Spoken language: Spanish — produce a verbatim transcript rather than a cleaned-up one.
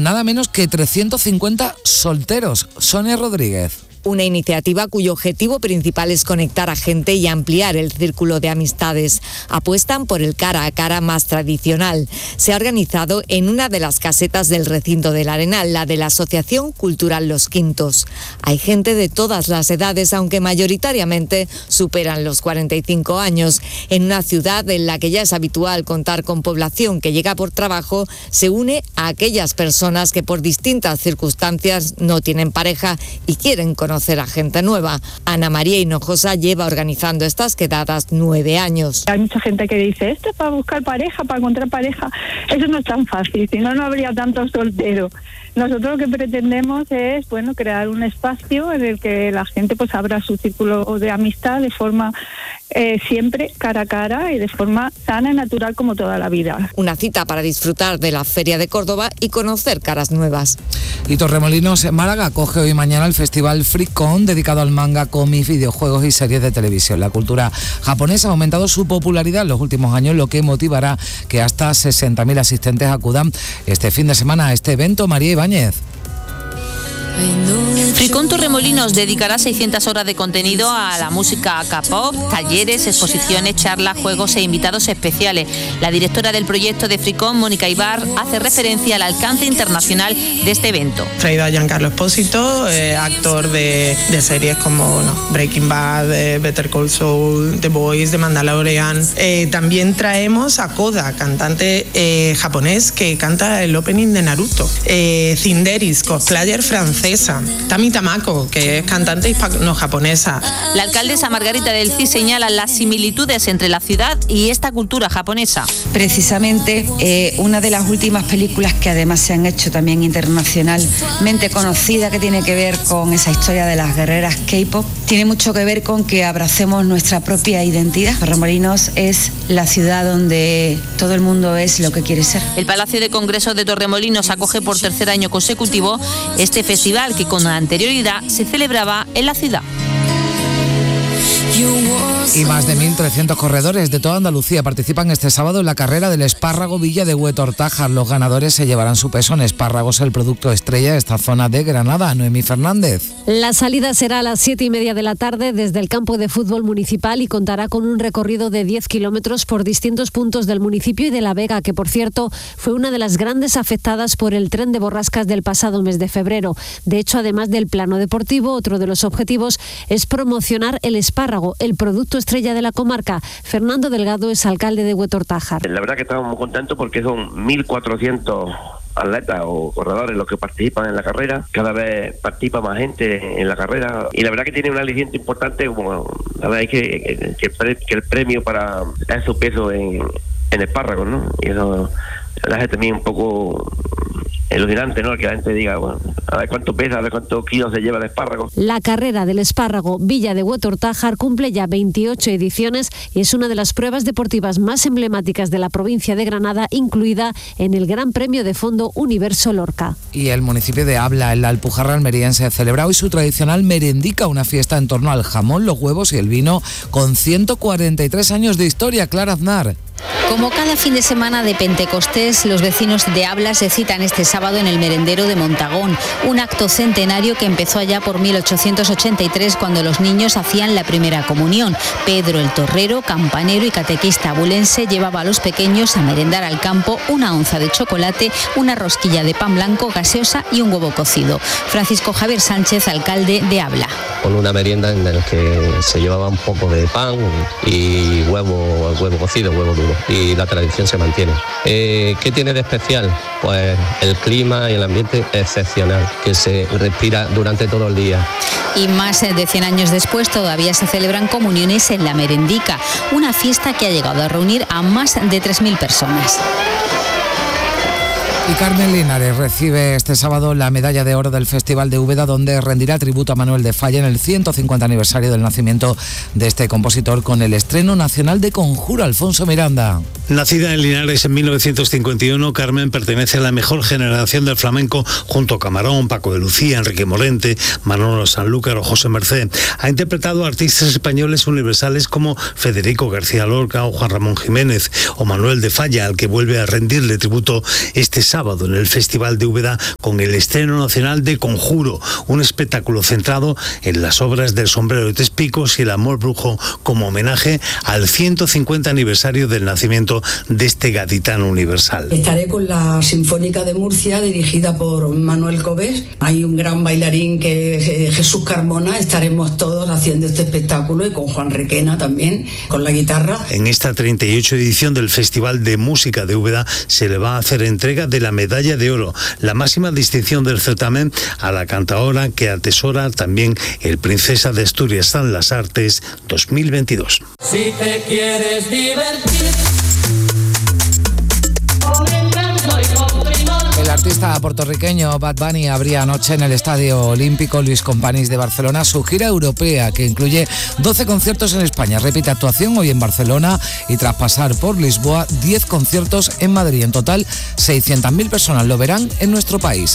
nada menos que trescientos cincuenta solteros. Sonia Rodríguez. Una iniciativa cuyo objetivo principal es conectar a gente y ampliar el círculo de amistades. Apuestan por el cara a cara más tradicional. Se ha organizado en una de las casetas del recinto del Arenal, la de la Asociación Cultural Los Quintos. Hay gente de todas las edades, aunque mayoritariamente superan los cuarenta y cinco años. En una ciudad en la que ya es habitual contar con población que llega por trabajo, se une a aquellas personas que por distintas circunstancias no tienen pareja y quieren conocer a gente nueva. Ana María Hinojosa lleva organizando estas quedadas nueve años. Hay mucha gente que dice, esto es para buscar pareja, para encontrar pareja. Eso no es tan fácil, si no, no habría tantos solteros. Nosotros lo que pretendemos es, bueno, crear un espacio en el que la gente pues abra su círculo de amistad de forma eh, siempre cara a cara y de forma sana y natural como toda la vida. Una cita para disfrutar de la Feria de Córdoba y conocer caras nuevas. Y Torremolinos en Málaga acoge hoy y mañana el festival FreeCon, dedicado al manga, cómics, videojuegos y series de televisión. La cultura japonesa ha aumentado su popularidad en los últimos años, lo que motivará que hasta sesenta mil asistentes acudan este fin de semana a este evento. María Ibáñez. FreeCon Torremolinos dedicará seiscientas horas de contenido a la música K-pop, talleres, exposiciones, charlas, juegos e invitados especiales. La directora del proyecto de FreeCon, Mónica Ibar, hace referencia al alcance internacional de este evento. Traído a Giancarlo Espósito, eh, actor de, de series como bueno, Breaking Bad, eh, Better Call Saul, The Boys, The Mandalorian. Eh, también traemos a Koda, cantante eh, japonés que canta el opening de Naruto. Eh, Cinderis, cosplayer francés. Tami Tamako, que es cantante hispano-japonesa. La alcaldesa Margarita del Cid señala las similitudes entre la ciudad y esta cultura japonesa. Precisamente eh, una de las últimas películas que además se han hecho también internacionalmente conocida, que tiene que ver con esa historia de las guerreras K-pop, tiene mucho que ver con que abracemos nuestra propia identidad. Torremolinos es la ciudad donde todo el mundo es lo que quiere ser. El Palacio de Congresos de Torremolinos acoge por tercer año consecutivo este festival que con anterioridad se celebraba en la ciudad. Y más de mil trescientos corredores de toda Andalucía participan este sábado en la carrera del espárrago Villa de Huetortájar. Los ganadores se llevarán su peso en espárragos, el producto estrella de esta zona de Granada. Noemí Fernández. La salida será a las siete y media de la tarde desde el campo de fútbol municipal y contará con un recorrido de diez kilómetros por distintos puntos del municipio y de La Vega, que por cierto fue una de las grandes afectadas por el tren de borrascas del pasado mes de febrero. De hecho, además del plano deportivo, otro de los objetivos es promocionar el espárrago, el producto estrella de la comarca. Fernando Delgado es alcalde de Huetortájar. La verdad que estamos muy contentos porque son mil cuatrocientos atletas o corredores los que participan en la carrera. Cada vez participa más gente en la carrera y la verdad que tiene un aliciente importante, como la verdad es que, que, que el premio para dar su peso en, en espárragos, ¿no? Y eso la gente también un poco ilusionante, ¿no? Que la gente diga, bueno, a ver cuánto pesa, a ver cuántos kilos se lleva el espárrago. La carrera del espárrago Villa de Huetortájar cumple ya veintiocho ediciones y es una de las pruebas deportivas más emblemáticas de la provincia de Granada, incluida en el Gran Premio de Fondo Universo Lorca. Y el municipio de Abla, en la Alpujarra almeriense, celebra hoy su tradicional merendica, una fiesta en torno al jamón, los huevos y el vino, con ciento cuarenta y tres años de historia. Clara Aznar. Como cada fin de semana de Pentecostés, los vecinos de Abla se citan este sábado en el merendero de Montagón, un acto centenario que empezó allá por mil ochocientos ochenta y tres, cuando los niños hacían la primera comunión. Pedro el torrero, campanero y catequista abulense llevaba a los pequeños a merendar al campo una onza de chocolate, una rosquilla de pan blanco, gaseosa y un huevo cocido. Francisco Javier Sánchez, alcalde de Abla. Con una merienda en la que se llevaba un poco de pan y huevo, huevo cocido, huevo duro. Y la tradición se mantiene. Eh, ¿Qué tiene de especial? Pues el clima y el ambiente excepcional que se respira durante todo el día. Y más de cien años después todavía se celebran comuniones en la merendica, una fiesta que ha llegado a reunir a más de tres mil personas. Y Carmen Linares recibe este sábado la medalla de oro del Festival de Úbeda, donde rendirá tributo a Manuel de Falla en el ciento cincuenta aniversario del nacimiento de este compositor, con el estreno nacional de Conjuro. Alfonso Miranda. Nacida en Linares en mil novecientos cincuenta y uno, Carmen pertenece a la mejor generación del flamenco, junto a Camarón, Paco de Lucía, Enrique Morente, Manolo Sanlúcar o José Mercé. Ha interpretado a artistas españoles universales como Federico García Lorca o Juan Ramón Jiménez, o Manuel de Falla, al que vuelve a rendirle tributo este sábado sábado en el Festival de Úbeda con el estreno nacional de Conjuro, un espectáculo centrado en las obras del Sombrero de Tres Picos y el Amor Brujo como homenaje al ciento cincuenta aniversario del nacimiento de este gaditano universal. Estaré con la Sinfónica de Murcia dirigida por Manuel Cobés. Hay un gran bailarín que es Jesús Carmona. Estaremos todos haciendo este espectáculo y con Juan Requena también, con la guitarra. En esta treinta y ocho edición del Festival de Música de Úbeda se le va a hacer entrega de la Medalla de Oro, la máxima distinción del certamen, a la cantaora que atesora también el Princesa de Asturias en las Artes dos mil veintidós. Si te quieres divertir. El artista puertorriqueño Bad Bunny abría anoche en el Estadio Olímpico Luis Companys de Barcelona su gira europea, que incluye doce conciertos en España. Repite actuación hoy en Barcelona y tras pasar por Lisboa, diez conciertos en Madrid. En total, seiscientas mil personas lo verán en nuestro país.